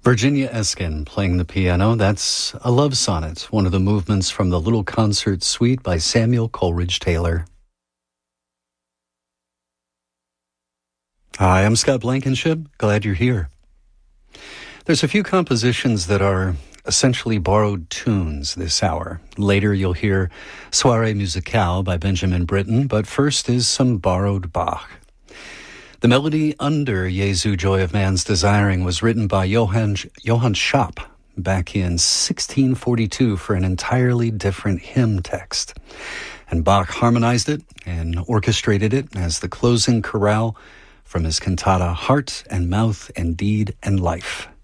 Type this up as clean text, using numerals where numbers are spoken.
Virginia Eskin playing the piano. That's a love sonnet, one of the movements from the Little Concert Suite by Samuel Coleridge Taylor. Hi, I'm Scott Blankenship. Glad you're here. There's a few compositions that are essentially borrowed tunes this hour. Later you'll hear Soirée Musicale by Benjamin Britten, but first is some borrowed Bach. The melody under Jesu, Joy of Man's Desiring was written by Johann Schaap back in 1642 for an entirely different hymn text. And Bach harmonized it and orchestrated it as the closing chorale from his cantata Heart and Mouth and Deed and Life.